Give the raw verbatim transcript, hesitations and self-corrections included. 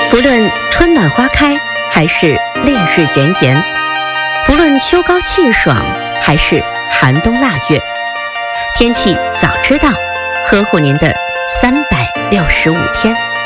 不论春暖花开还是烈日炎炎，不论秋高气爽还是寒冬腊月，天气早知道，呵护您的三百六十五天。